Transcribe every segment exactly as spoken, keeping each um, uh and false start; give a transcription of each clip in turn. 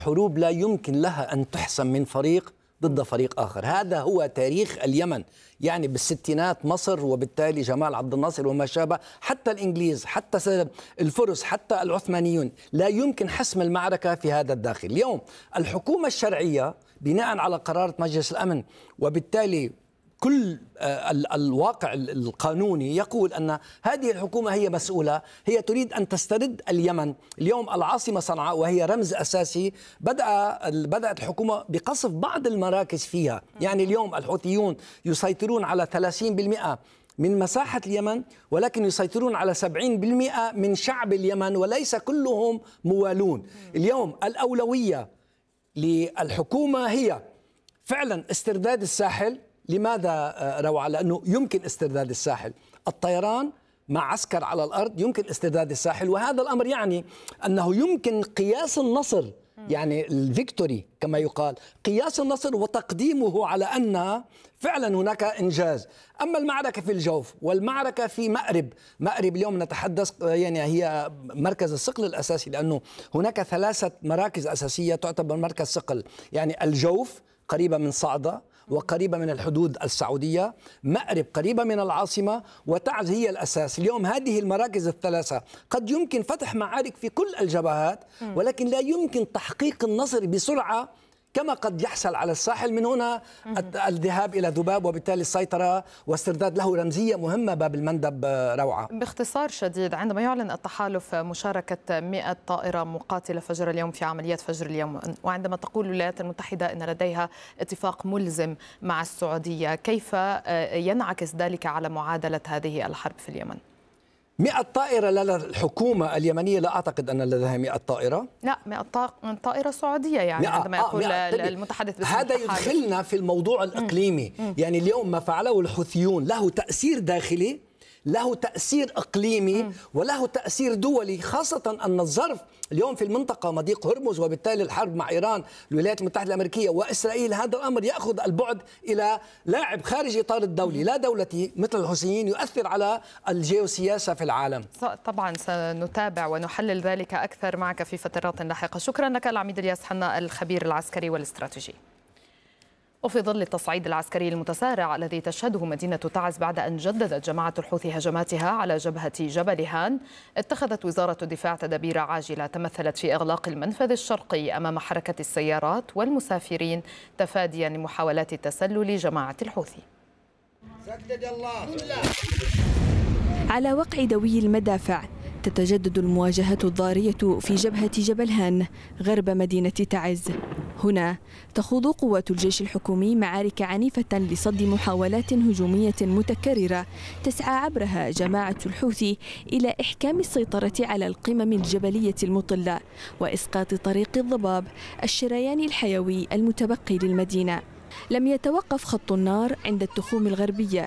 حروب لا يمكن لها أن تحسم من فريق ضد فريق آخر. هذا هو تاريخ اليمن، يعني بالستينات مصر وبالتالي جمال عبد الناصر وما شابه، حتى الإنجليز، حتى الفرس، حتى العثمانيون، لا يمكن حسم المعركة في هذا الداخل. اليوم الحكومة الشرعية بناء على قرارة مجلس الأمن، وبالتالي كل الواقع القانوني يقول أن هذه الحكومة هي مسؤولة، هي تريد أن تسترد اليمن. اليوم العاصمة صنعاء وهي رمز أساسي، بدأ بدأت الحكومة بقصف بعض المراكز فيها. يعني اليوم الحوثيون يسيطرون على ثلاثين بالمئة من مساحة اليمن، ولكن يسيطرون على سبعين بالمئة من شعب اليمن، وليس كلهم موالون. اليوم الأولوية للحكومة هي فعلا استرداد الساحل. لماذا روعة؟ لأنه يمكن استرداد الساحل، الطيران مع عسكر على الأرض يمكن استرداد الساحل، وهذا الأمر يعني أنه يمكن قياس النصر، يعني الفيكتوري كما يقال، قياس النصر وتقديمه على أن فعلا هناك إنجاز. أما المعركة في الجوف والمعركة في مأرب، مأرب اليوم نتحدث يعني هي مركز الصقل الأساسي، لأنه هناك ثلاثة مراكز أساسية تعتبر مركز صقل، يعني الجوف قريبة من صعدة وقريبة من الحدود السعودية، مأرب قريبة من العاصمة، وتعز هي الأساس. اليوم هذه المراكز الثلاثة قد يمكن فتح معارك في كل الجبهات، ولكن لا يمكن تحقيق النصر بسرعة كما قد يحصل على الساحل. من هنا الذهاب إلى ذباب، وبالتالي السيطرة واسترداد له رمزية مهمة باب المندب. روعة. باختصار شديد، عندما يعلن التحالف مشاركة مئة طائرة مقاتلة فجر اليوم في عمليات فجر اليوم، وعندما تقول الولايات المتحدة أن لديها اتفاق ملزم مع السعودية، كيف ينعكس ذلك على معادلة هذه الحرب في اليمن؟ مئة طائرة للحكومة اليمنية، لا أعتقد أن لديها مئة طائرة. لا، مئة طائرة سعودية، يعني عندما يقول آه المتحدث باسم هذا يدخلنا في الموضوع الإقليمي. م. يعني اليوم ما فعله الحوثيون له تأثير داخلي، له تأثير إقليمي، م. وله تأثير دولي، خاصة أن الظرف اليوم في المنطقة مضيق هرمز، وبالتالي الحرب مع إيران، الولايات المتحدة الأمريكية وإسرائيل، هذا الأمر يأخذ البعد إلى لاعب خارج إطار الدولي لا دولتي مثل الحوثيين، يؤثر على الجيوسياسة في العالم. طبعا سنتابع ونحلل ذلك أكثر معك في فترات لاحقة. شكرا لك العميد الياس حنا، الخبير العسكري والاستراتيجي. وفي ظل التصعيد العسكري المتسارع الذي تشهده مدينة تعز بعد أن جددت جماعة الحوثي هجماتها على جبهة جبل هان، اتخذت وزارة الدفاع تدابير عاجلة تمثلت في إغلاق المنفذ الشرقي أمام حركة السيارات والمسافرين تفاديا لمحاولات تسلل جماعة الحوثي. على وقع دوي المدافع تتجدد المواجهات الضارية في جبهة جبل هان غرب مدينة تعز. هنا تخوض قوات الجيش الحكومي معارك عنيفة لصد محاولات هجومية متكررة تسعى عبرها جماعة الحوثي إلى إحكام السيطرة على القمم الجبلية المطلة وإسقاط طريق الضباب، الشريان الحيوي المتبقي للمدينة. لم يتوقف خط النار عند التخوم الغربية،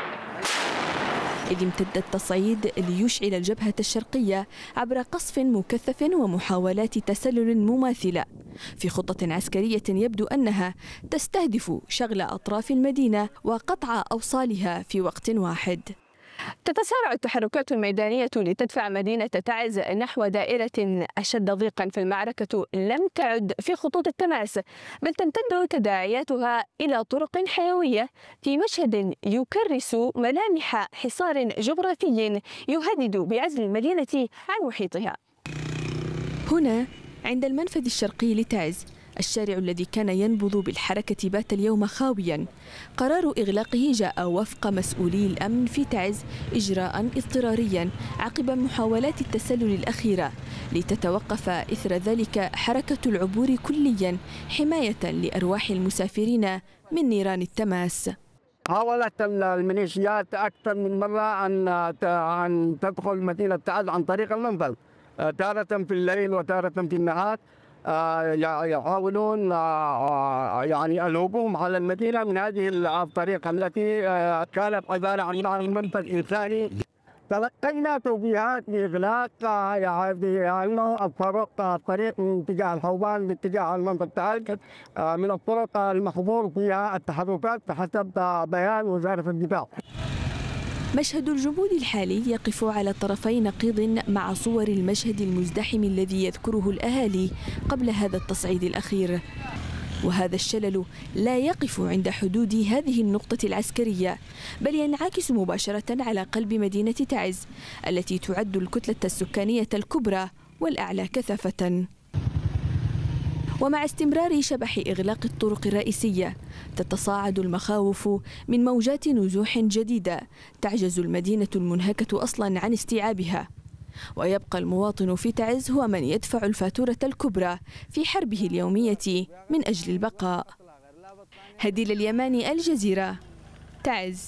إذ امتد التصعيد ليشعل الجبهة الشرقية عبر قصف مكثف ومحاولات تسلل مماثلة في خطة عسكرية يبدو أنها تستهدف شغل أطراف المدينة وقطع أوصالها في وقت واحد. تتسارع التحركات الميدانية لتدفع مدينة تعز نحو دائرة أشد ضيقا، فالمعركة لم تعد في خطوط التماس، بل تمتد تداعياتها إلى طرق حيوية في مشهد يكرس ملامح حصار جغرافي يهدد بعزل المدينة عن محيطها. هنا عند المنفذ الشرقي لتعز، الشارع الذي كان ينبض بالحركة بات اليوم خاويا. قرار إغلاقه جاء وفق مسؤولي الأمن في تعز إجراء اضطراريا عقب محاولات التسلل الأخيرة، لتتوقف إثر ذلك حركة العبور كليا حماية لأرواح المسافرين من نيران التماس. حاولت الميليشيات أكثر من مرة أن أن تدخل مدينة تعز عن طريق المنفذ، تارة في الليل وتارة في النهار، يحاولون يعني الهجوم على المدينة من هذه الطريقة التي كانت عبارة عن منفذ إنساني. تلقينا توجيهات بإغلاق يعني الطرق الطريق من اتجاه الحوبان باتجاه المنفذ تعز من الطرق المحظور فيها التحركات بحسب بيان وزارة الدفاع. مشهد الجمود الحالي يقف على طرفي نقيض مع صور المشهد المزدحم الذي يذكره الأهالي قبل هذا التصعيد الأخير. وهذا الشلل لا يقف عند حدود هذه النقطة العسكرية، بل ينعكس مباشرة على قلب مدينة تعز التي تعد الكتلة السكانية الكبرى والأعلى كثافة. ومع استمرار شبح إغلاق الطرق الرئيسية تتصاعد المخاوف من موجات نزوح جديدة تعجز المدينة المنهكة أصلا عن استيعابها، ويبقى المواطن في تعز هو من يدفع الفاتورة الكبرى في حربه اليومية من أجل البقاء. هديل اليماني، الجزيرة، تعز.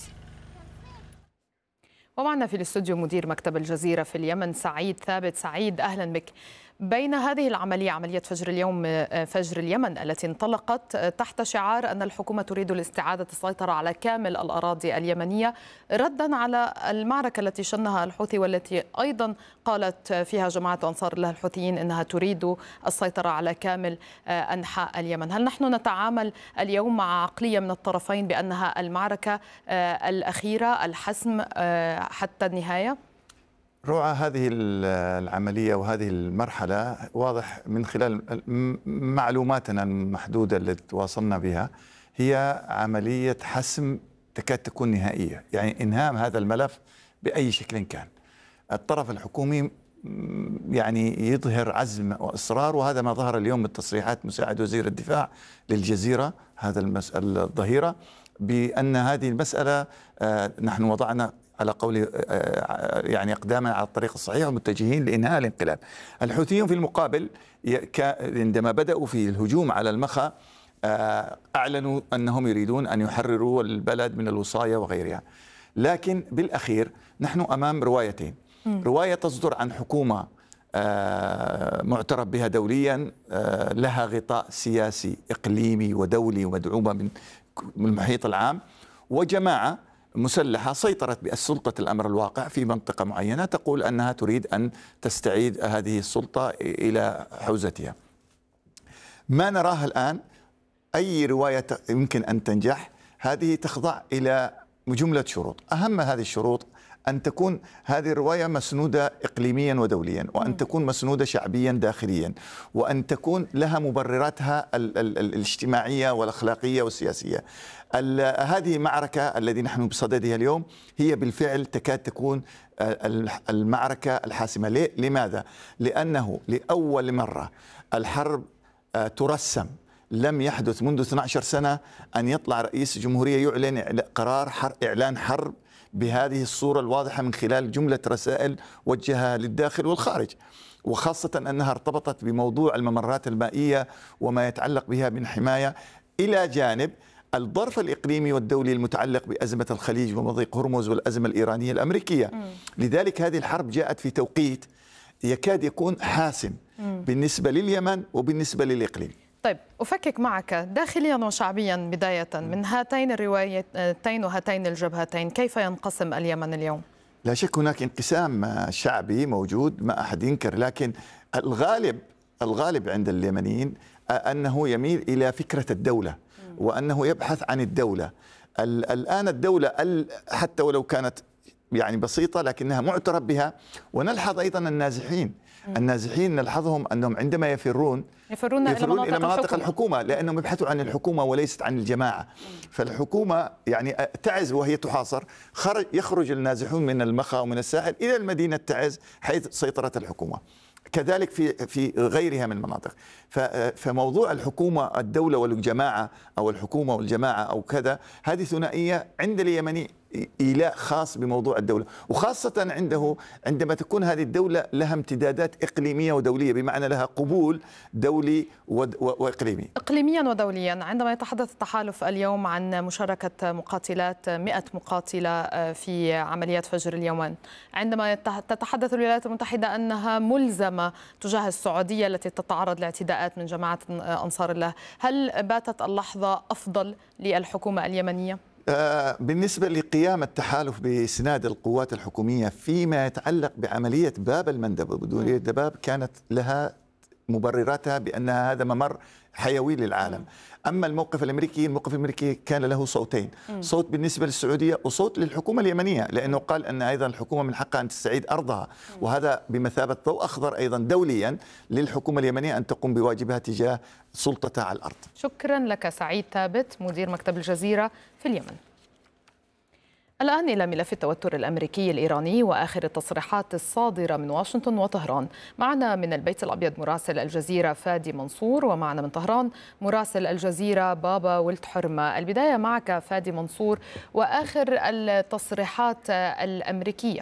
ومعنا في الاستوديو مدير مكتب الجزيرة في اليمن سعيد ثابت. سعيد، أهلا بك. بين هذه العملية، عملية فجر اليوم فجر اليمن التي انطلقت تحت شعار أن الحكومة تريد الاستعادة السيطرة على كامل الأراضي اليمنية ردا على المعركة التي شنها الحوثي، والتي أيضا قالت فيها جماعة أنصار الله الحوثيين أنها تريد السيطرة على كامل أنحاء اليمن، هل نحن نتعامل اليوم مع عقلية من الطرفين بأنها المعركة الأخيرة، الحسم حتى النهاية؟ روعة هذه العملية وهذه المرحلة واضح من خلال معلوماتنا المحدودة التي تواصلنا بها، هي عملية حسم تكاد تكون نهائية، يعني إنهاء هذا الملف بأي شكل كان. الطرف الحكومي يعني يظهر عزم وإصرار، وهذا ما ظهر اليوم من تصريحات مساعد وزير الدفاع للجزيرة هذا الظهيرة، بأن هذه المسألة نحن وضعنا على قول يعني أقدامنا على الطريق الصحيح ومتجهين لإنهاء الانقلاب. الحوثيون في المقابل عندما بدأوا في الهجوم على المخا أعلنوا أنهم يريدون أن يحرروا البلد من الوصاية وغيرها، لكن بالأخير نحن أمام روايتين. رواية تصدر عن حكومة معترف بها دوليا، لها غطاء سياسي إقليمي ودولي ومدعومة من المحيط العام، وجماعة مسلحة سيطرت بسلطة الأمر الواقع في منطقة معينة تقول أنها تريد أن تستعيد هذه السلطة إلى حوزتها. ما نراه الآن أي رواية يمكن أن تنجح، هذه تخضع إلى جملة شروط. أهم هذه الشروط أن تكون هذه الرواية مسنودة إقليميا ودوليا، وأن تكون مسنودة شعبيا داخليا، وأن تكون لها مبرراتها ال ال الاجتماعية والأخلاقية والسياسية. هذه معركة التي نحن بصددها اليوم هي بالفعل تكاد تكون المعركة الحاسمة. لماذا؟ لأنه لأول مرة الحرب ترسم، لم يحدث منذ اثنتي عشرة سنة أن يطلع رئيس الجمهورية يعلن قرار إعلان حرب بهذه الصورة الواضحة من خلال جملة رسائل وجهها للداخل والخارج، وخاصة أنها ارتبطت بموضوع الممرات المائية وما يتعلق بها من حماية، إلى جانب الظرف الإقليمي والدولي المتعلق بأزمة الخليج ومضيق هرمز والأزمة الإيرانية الأمريكية. م. لذلك هذه الحرب جاءت في توقيت يكاد يكون حاسم م. بالنسبة لليمن وبالنسبة للإقليم. طيب، أفكك معك داخليا وشعبيا بداية من هاتين الروايتين وهاتين الجبهتين، كيف ينقسم اليمن اليوم؟ لا شك هناك انقسام شعبي موجود، ما أحد ينكر، لكن الغالب الغالب عند اليمنيين أنه يميل إلى فكرة الدولة وأنه يبحث عن الدولة. الآن الدولة حتى ولو كانت يعني بسيطة لكنها معترف بها. ونلحظ أيضا النازحين النازحين نلحظهم أنهم عندما يفرون يفرون, يفرون إلى مناطق, إلى مناطق الحكومة. الحكومة لأنهم يبحثوا عن الحكومة وليست عن الجماعة. فالحكومة يعني تعز وهي تحاصر، خرج يخرج النازحون من المخا ومن الساحل إلى المدينة تعز حيث سيطرت الحكومة. كذلك في في غيرها من المناطق. فموضوع الحكومة الدولة والجماعة أو الحكومة والجماعة أو كذا، هذه ثنائية عند اليمني إيلاء خاص بموضوع الدولة، وخاصة عنده عندما تكون هذه الدولة لها امتدادات إقليمية ودولية، بمعنى لها قبول دولي وإقليمي. إقليميا ودوليا، عندما يتحدث التحالف اليوم عن مشاركة مقاتلات مئة مقاتلة في عمليات فجر اليمن، عندما تتحدث الولايات المتحدة أنها ملزمة تجاه السعودية التي تتعرض لاعتداءات من جماعة أنصار الله، هل باتت اللحظة أفضل للحكومة اليمنية؟ بالنسبة لقيام التحالف بإسناد القوات الحكومية فيما يتعلق بعملية باب المندب ودورية دباب، كانت لها مبرراتها بأن هذا ممر حيوي للعالم. أما الموقف الأمريكي، الموقف الأمريكي كان له صوتين، صوت بالنسبة للسعودية وصوت للحكومة اليمنية، لأنه قال أن أيضا الحكومة من حقها أن تستعيد أرضها، وهذا بمثابة ضوء أخضر أيضا دوليا للحكومة اليمنية أن تقوم بواجبها تجاه سلطتها على الأرض. شكرا لك سعيد ثابت مدير مكتب الجزيرة في اليمن. الآن إلى ملف التوتر الأمريكي الإيراني وآخر التصريحات الصادرة من واشنطن وطهران. معنا من البيت الأبيض مراسل الجزيرة فادي منصور، ومعنا من طهران مراسل الجزيرة بابا ولد حرمة. البداية معك فادي منصور، وآخر التصريحات الأمريكية.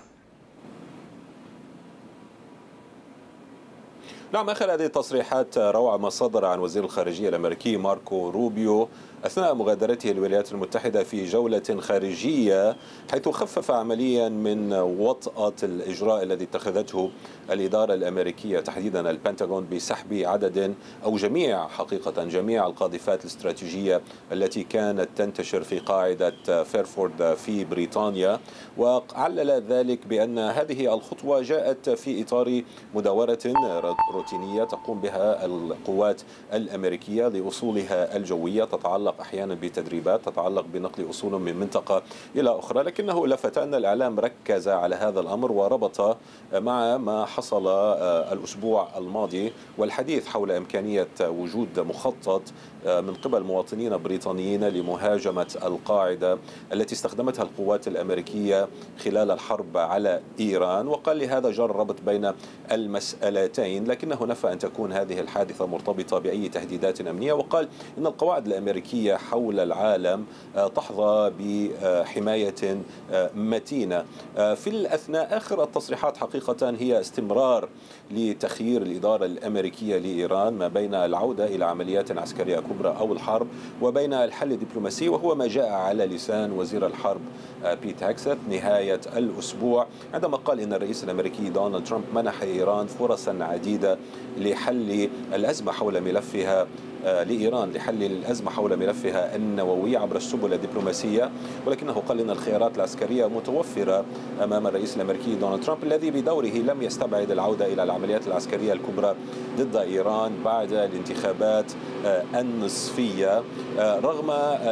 نعم، آخر هذه التصريحات روعة ما صدر عن وزير الخارجية الأمريكي ماركو روبيو أثناء مغادرته الولايات المتحدة في جولة خارجية، حيث خفف عمليا من وطأة الإجراء الذي اتخذته الإدارة الأمريكية تحديدا البنتاغون بسحب عدد أو جميع حقيقة جميع القاذفات الاستراتيجية التي كانت تنتشر في قاعدة فيرفورد في بريطانيا، وعلل ذلك بأن هذه الخطوة جاءت في إطار مداورة روتينية تقوم بها القوات الأمريكية لأصولها الجوية، تتعلق أحيانا بتدريبات، تتعلق بنقل أصول من منطقة إلى أخرى. لكنه لفت أن الإعلام ركز على هذا الأمر وربط مع ما حصل الأسبوع الماضي والحديث حول إمكانية وجود مخطط من قبل مواطنين بريطانيين لمهاجمة القاعدة التي استخدمتها القوات الأمريكية خلال الحرب على إيران، وقال لهذا جرى الربط بين المسألتين، لكنه نفى أن تكون هذه الحادثة مرتبطة بأي تهديدات أمنية، وقال إن القواعد الأمريكية حول العالم تحظى بحماية متينة. في الأثناء آخر التصريحات حقيقة هي استمرار لتخيير الإدارة الأمريكية لإيران ما بين العودة إلى عمليات عسكرية كبرى أو الحرب وبين الحل الدبلوماسي، وهو ما جاء على لسان وزير الحرب بيت هيكست نهاية الأسبوع عندما قال إن الرئيس الأمريكي دونالد ترامب منح إيران فرصا عديدة لحل الأزمة حول ملفها لإيران لحل الأزمة حول ملفها النووي عبر السبل الدبلوماسية، ولكنه قال إن الخيارات العسكرية متوفرة أمام الرئيس الأمريكي دونالد ترامب الذي بدوره لم يستبعد العودة إلى العمليات العسكرية الكبرى ضد إيران بعد الانتخابات النصفية، رغم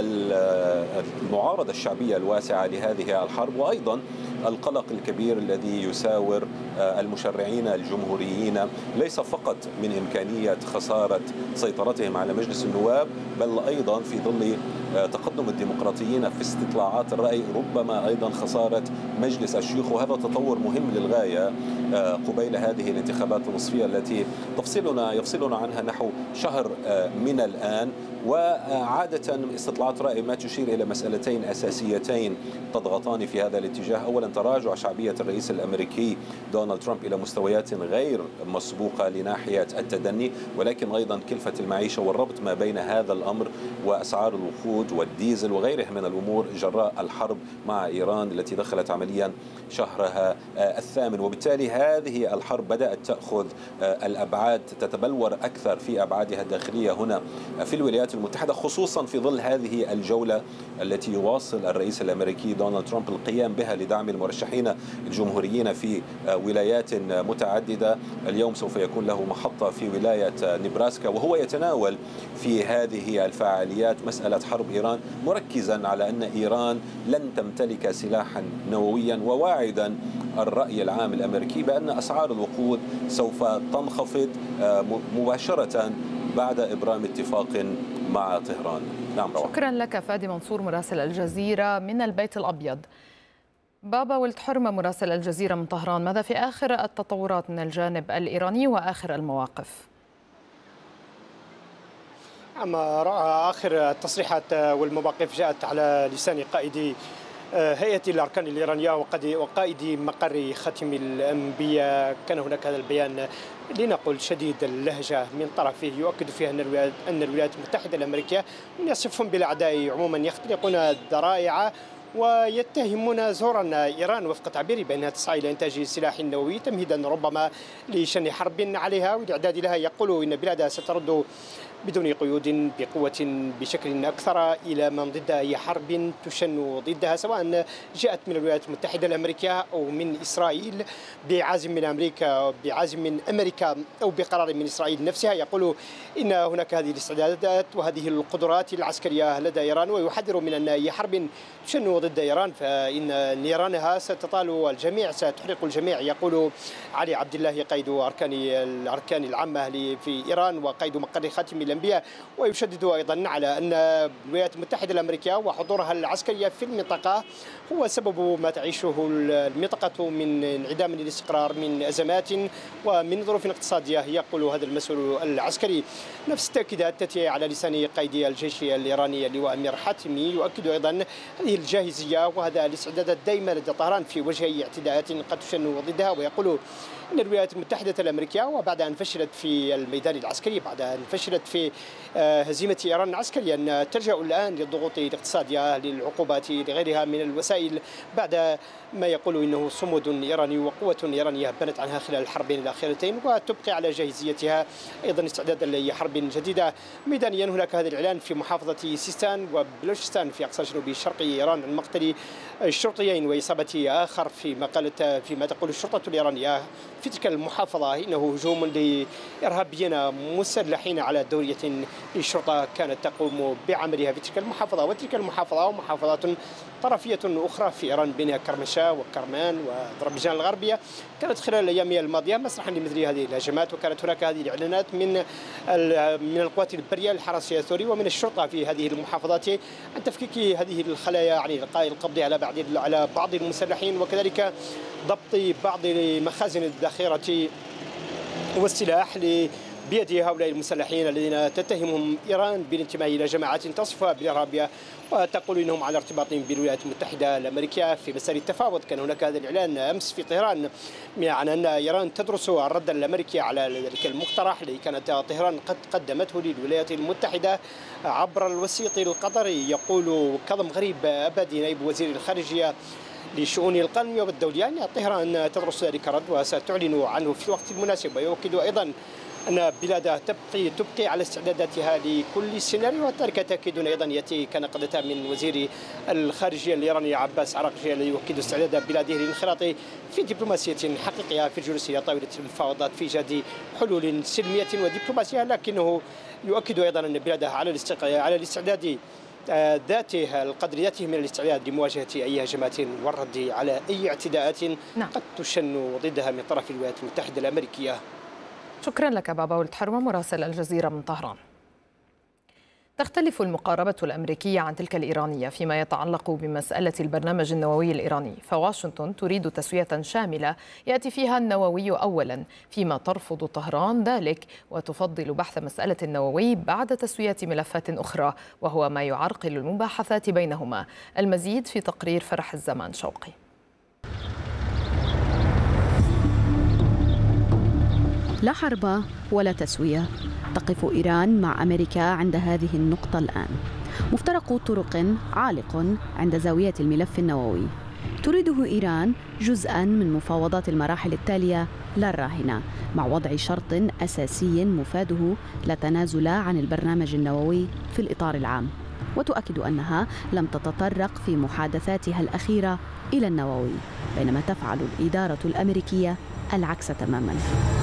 المعارضة الشعبية الواسعة لهذه الحرب، وأيضا القلق الكبير الذي يساور المشرعين الجمهوريين ليس فقط من إمكانية خسارة سيطرتهم على مجلس النواب، بل أيضا في ظل تقدم الديمقراطيين في استطلاعات الرأي ربما أيضا خسارة مجلس الشيوخ، وهذا تطور مهم للغاية قبيل هذه الانتخابات النصفية التي تفصلنا يفصلنا عنها نحو شهر من الآن. وعادة استطلاعات رأي ما تشير إلى مسألتين أساسيتين تضغطان في هذا الاتجاه: أولا تراجع شعبية الرئيس الأمريكي دونالد ترامب إلى مستويات غير مسبوقة لناحية التدني، ولكن أيضا كلفة المعيشة والربط ما بين هذا الأمر وأسعار الوقود والديزل وغيرها من الأمور جراء الحرب مع إيران التي دخلت عمليا شهرها الثامن. وبالتالي هذه الحرب بدأت تأخذ الأبعاد، تتبلور أكثر في أبعادها الداخلية هنا في الولايات المتحدة، خصوصا في ظل هذه الجولة التي يواصل الرئيس الأمريكي دونالد ترامب القيام بها لدعم المرشحين الجمهوريين في ولايات متعددة. اليوم سوف يكون له محطة في ولاية نبراسكا، وهو يتناول في هذه الفعاليات مسألة حرب إيران، مركزا على أن إيران لن تمتلك سلاحا نوويا، وواعدا الرأي العام الأمريكي بأن أسعار الوقود سوف تنخفض مباشرة بعد إبرام اتفاق مع طهران. نعم روح. شكرا لك فادي منصور مراسل الجزيرة من البيت الأبيض. بابا ولد حرمة مراسل الجزيرة من طهران، ماذا في آخر التطورات من الجانب الإيراني وآخر المواقف؟ أما آخر التصريحات والمواقف جاءت على لسان قائدي هيئة الأركان الإيرانية وقائد مقر ختم الأنبياء. كان هناك هذا البيان لنقل شديد اللهجة من طرفه يؤكد فيها أن الولايات المتحدة الأمريكية يصفهم بالأعداء عموما، يختلقون الذرائع ويتهمون زورا إيران وفق تعبير بأنها تسعى إلى إنتاج سلاح نووي تمهيدا ربما لشن حرب عليها والإعداد لها. يقول إن بلادها سترد بدون قيود بقوة بشكل أكثر إلى من ضدها أي حرب تشن ضدها، سواء جاءت من الولايات المتحدة الأمريكية أو من إسرائيل بعزم من أمريكا بعزم من أمريكا أو بقرار من إسرائيل نفسها. يقول إن هناك هذه الاستعدادات وهذه القدرات العسكرية لدى إيران، ويحذر من أن أي حرب تشن ضد إيران فإن نيرانها ستطال الجميع، ستحرق الجميع. يقول علي عبد الله قائد أركان الأركان العامة في إيران وقائد مقر خاتم الأنبياء، ويشدد أيضا على أن الولايات المتحدة الأمريكية وحضورها العسكري في المنطقة هو سبب ما تعيشه المنطقة من انعدام الاستقرار، من أزمات ومن ظروف اقتصادية. يقول هذا المسؤول العسكري. نفس التأكيدات تأتي على لسان قائد الجيش الإيراني اللواء أمير حاتمي، يؤكد أيضا هذه الجاهزية وهذا الاستعداد الدائم لدى طهران في وجه أي اعتداءات قد تشن ضدها. ويقول إن الولايات المتحدة الأمريكية وبعد أن فشلت في الميدان العسكري، بعد أن فشلت في هزيمة إيران عسكريا، تلجأ الآن للضغوط الاقتصادية، للعقوبات، لغيرها من الوسائل، بعد ما يقول إنه صمود إيراني وقوة إيرانية بنت عنها خلال الحربين الأخيرتين وتبقي على جاهزيتها أيضا استعدادا لحرب جديدة. ميدانيا هناك هذا الإعلان في محافظة سيستان وبلوشستان في أقصى جنوب شرقي إيران عن مقتل الشرطيين وإصابة آخر، فيما قالت فيما تقول الشرطة الإيرانية في تلك المحافظة إنه هجوم لإرهابيين مسلحين على دورية للشرطة كانت تقوم بعملها في تلك المحافظة. وتلك المحافظة ومحافظات طرفية أخرى في إيران بينها كرمشاه وكرمان وأذربيجان الغربية كانت خلال الأيام الماضية مسرحا لمثل هذه الهجمات، وكانت هناك هذه الإعلانات من من القوات البرية الحرس الثوري ومن الشرطة في هذه المحافظات عن تفكيك هذه الخلايا، يعني إلقاء القبض على بعض على بعض المسلحين وكذلك ضبط بعض مخازن الذخيرة والسلاح بيد هؤلاء المسلحين الذين تتهمهم إيران بالانتماء إلى جماعات تصفها بالإرهابية وتقول إنهم على ارتباط بالولايات المتحدة الأمريكية. في مسار التفاوض كان هناك هذا الإعلان أمس في طهران عن أن إيران تدرس الرد الأمريكي على ذلك المقترح الذي كانت طهران قد قدمته للولايات المتحدة عبر الوسيط القطري. يقول كظم غريب أبدي نائب وزير الخارجية لشؤون القانونية والدولية أن طهران تدرس ذلك الرد وستعلن عنه في الوقت المناسب. ويؤكد أيضا أن بلادها تبقي تبقي على استعداداتها لكل سيناريو، وذلك تأكيد أيضا يأتي كان قد أتى من وزير الخارجية الإيراني عباس عراقجي الذي يؤكد استعداد بلاده للانخراط في دبلوماسية حقيقية في الجلوس إلى طاولة المفاوضات في إيجاد حلول سلمية ودبلوماسية، لكنه يؤكد أيضا أن بلاده على على الاستعداد ذاته القدر ذاته من الاستعداد لمواجهة أي هجمات والرد على أي اعتداءات نعم. قد تشن ضدها من طرف الولايات المتحدة الأمريكية. شكرا لك بابا ولد حرمة مراسل الجزيرة من طهران. تختلف المقاربة الأمريكية عن تلك الإيرانية فيما يتعلق بمسألة البرنامج النووي الإيراني، فواشنطن تريد تسوية شاملة يأتي فيها النووي أولا، فيما ترفض طهران ذلك وتفضل بحث مسألة النووي بعد تسوية ملفات أخرى، وهو ما يعرقل المباحثات بينهما. المزيد في تقرير فرح الزمان شوقي. لا حرب ولا تسوية، تقف إيران مع أمريكا عند هذه النقطة الآن. مفترق طرق عالق عند زاوية الملف النووي، تريده إيران جزءاً من مفاوضات المراحل التالية لا الراهنة، مع وضع شرط أساسي مفاده لا تنازل عن البرنامج النووي في الإطار العام، وتؤكد أنها لم تتطرق في محادثاتها الأخيرة إلى النووي، بينما تفعل الإدارة الأمريكية العكس تماماً.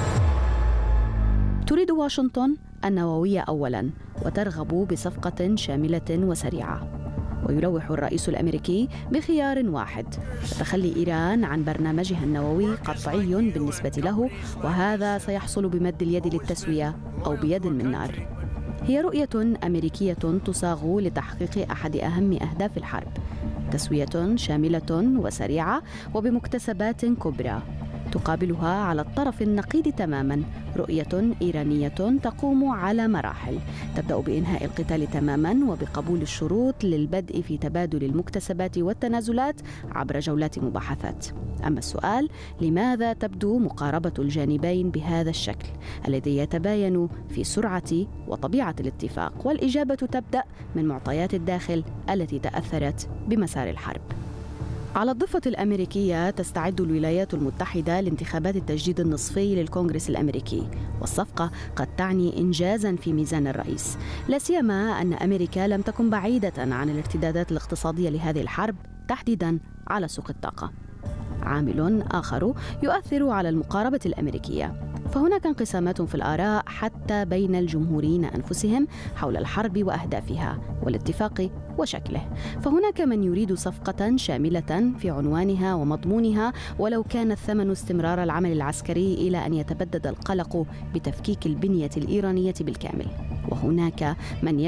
تريد واشنطن النووية أولاً وترغب بصفقة شاملة وسريعة، ويلوح الرئيس الأمريكي بخيار واحد: تخلي إيران عن برنامجها النووي قطعي بالنسبة له، وهذا سيحصل بمد اليد للتسوية أو بيد من نار. هي رؤية أمريكية تصاغ لتحقيق أحد أهم أهداف الحرب: تسوية شاملة وسريعة وبمكتسبات كبرى. تقابلها على الطرف النقيض تماما رؤية إيرانية تقوم على مراحل، تبدأ بإنهاء القتال تماما وبقبول الشروط للبدء في تبادل المكتسبات والتنازلات عبر جولات مباحثات. أما السؤال: لماذا تبدو مقاربة الجانبين بهذا الشكل الذي يتباين في سرعة وطبيعة الاتفاق؟ والإجابة تبدأ من معطيات الداخل التي تأثرت بمسار الحرب. على الضفة الأمريكية تستعد الولايات المتحدة لانتخابات التجديد النصفي للكونغرس الأمريكي، والصفقة قد تعني إنجازاً في ميزان الرئيس، لا سيما أن أمريكا لم تكن بعيدة عن الارتدادات الاقتصادية لهذه الحرب، تحديداً على سوق الطاقة. عامل آخر يؤثر على المقاربة الأمريكية، فهناك انقسامات في الآراء حتى بين الجمهوريين أنفسهم حول الحرب وأهدافها والاتفاق وشكله، فهناك من يريد صفقة شاملة في عنوانها ومضمونها ولو كان الثمن استمرار العمل العسكري إلى أن يتبدد القلق بتفكيك البنية الإيرانية بالكامل، وهناك من